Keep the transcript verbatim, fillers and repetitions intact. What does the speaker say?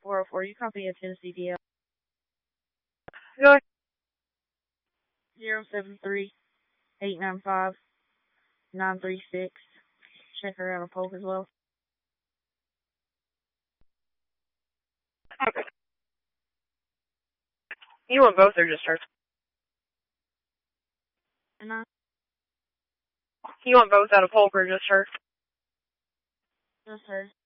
four oh four. You copy a Tennessee D L. Go ahead. zero seven three, eight nine five, nine three six. Check her out on Polk as well. Okay. You want both or just her? And I, You want both out of Polk or just her? just her.